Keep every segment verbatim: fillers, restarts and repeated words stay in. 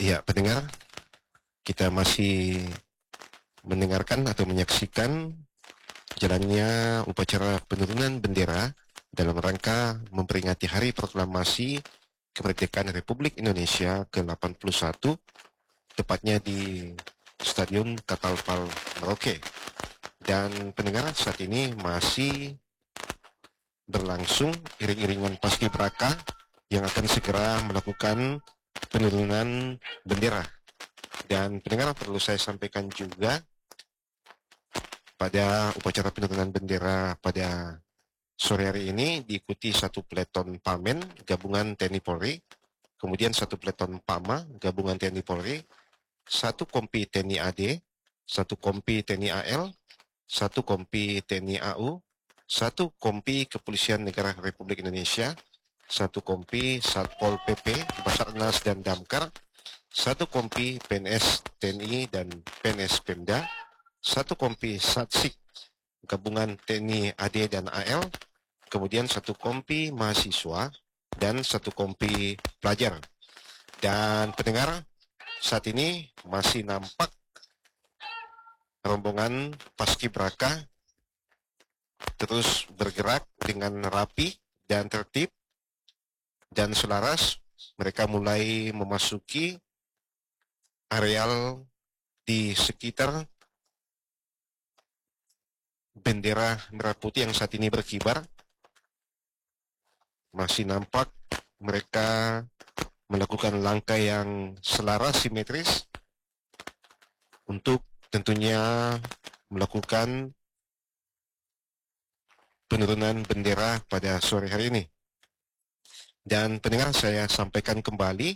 Iya, pendengar, kita masih mendengarkan atau menyaksikan jalannya upacara penurunan bendera dalam rangka memperingati Hari Proklamasi Kemerdekaan Republik Indonesia ke delapan puluh satu, tepatnya di Stadion Catalpal Merauke. Dan pendengar, saat ini masih berlangsung iring-iringan paskibraka yang akan segera melakukan penurunan bendera. Dan pendengar, perlu saya sampaikan juga, pada upacara penurunan bendera pada sore hari ini diikuti satu peleton Pamen gabungan T N I Polri, kemudian satu peleton Pama gabungan T N I Polri, satu kompi T N I A D, satu kompi T N I A L, satu kompi T N I A U, satu kompi Kepolisian Negara Republik Indonesia, satu kompi Satpol P P, Basarnas dan Damkar, satu kompi P N S T N I dan P N S Pemda, satu kompi Satsik gabungan T N I A D dan A L, kemudian satu kompi mahasiswa dan satu kompi pelajar. Dan pendengar, saat ini masih nampak rombongan paskibraka terus bergerak dengan rapi dan tertib dan selaras. Mereka mulai memasuki areal di sekitar bendera merah putih yang saat ini berkibar. Masih nampak mereka melakukan langkah yang selaras, simetris, untuk tentunya melakukan penurunan bendera pada sore hari ini. Dan pendengar, saya sampaikan kembali,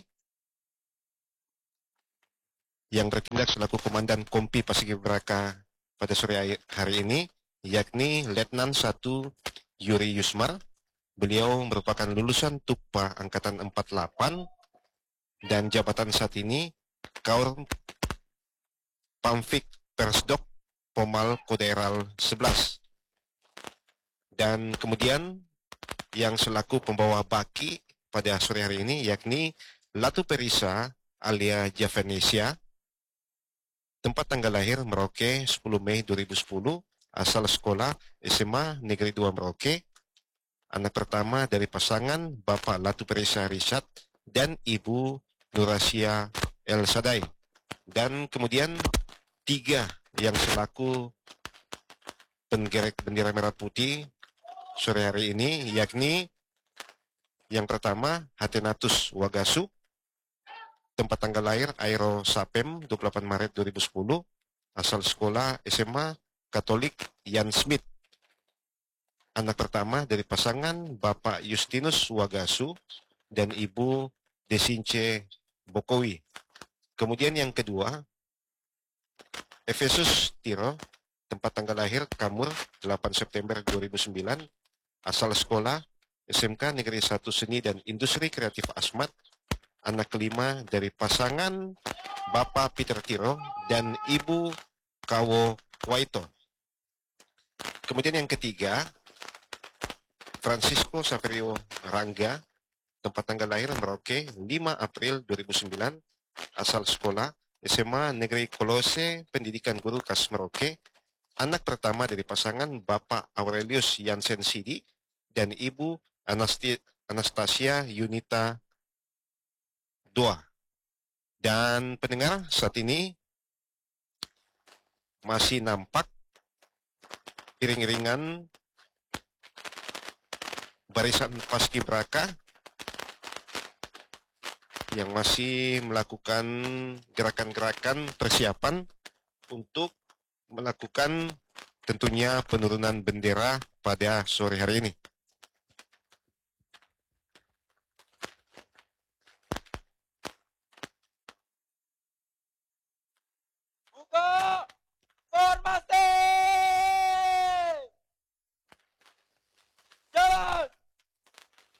yang bertindak selaku Komandan Kompi Paskibraka pada sore hari ini, yakni Letnan satu Yuri Yusmar. Beliau merupakan lulusan Tukpa Angkatan empat puluh delapan dan jabatan saat ini Kaur Pamfik Persdok Pomal Koderal sebelas. Dan kemudian yang selaku pembawa baki pada sore hari ini yakni Latu Perisa alia Javenesia, tempat tanggal lahir Merauke sepuluh Mei dua ribu sepuluh, asal sekolah S M A Negeri dua Merauke, anak pertama dari pasangan Bapak Latu Perisa Rishad dan Ibu Nurasia El Sadai. Dan kemudian tiga yang selaku penggerek bendera merah putih sore hari ini, yakni yang pertama Hatenatus Wagasu, tempat tanggal lahir Aero Sapem dua puluh delapan Maret dua ribu sepuluh, asal sekolah S M A Katolik Jan Smith, anak pertama dari pasangan Bapak Justinus Wagasu dan Ibu Desince Bokowi. Kemudian yang kedua, Efesus Tiro, tempat tanggal lahir Kamur delapan September dua ribu sembilan, asal sekolah S M K Negeri satu Seni dan Industri Kreatif Asmat, anak kelima dari pasangan Bapak Peter Tiro dan Ibu Kawo Waito. Kemudian yang ketiga, Francisco Saverio Rangga, tempat tanggal lahir Merauke lima April dua ribu sembilan, asal sekolah S M A Negeri Kolose Pendidikan Guru Kas Merauke, anak pertama dari pasangan Bapak Aurelius Yansen Sidi dan Ibu Anasti Anastasia Yunita Dua. Dan pendengar, saat ini masih nampak iring-iringan barisan paskibraka yang masih melakukan gerakan-gerakan persiapan untuk melakukan tentunya penurunan bendera pada sore hari ini.